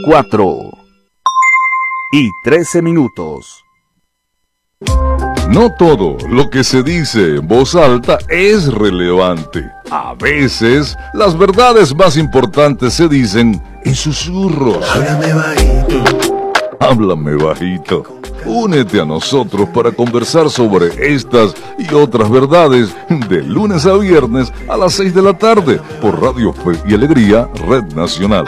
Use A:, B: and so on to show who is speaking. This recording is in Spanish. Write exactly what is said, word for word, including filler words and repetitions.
A: cuatro y trece minutos.
B: No todo lo que se dice en voz alta es relevante. A veces, las verdades más importantes se dicen en susurros.
C: Háblame bajito.
B: Háblame bajito. Únete a nosotros para conversar sobre estas y otras verdades de lunes a viernes a las seis de la tarde por Radio Fe y Alegría, Red Nacional.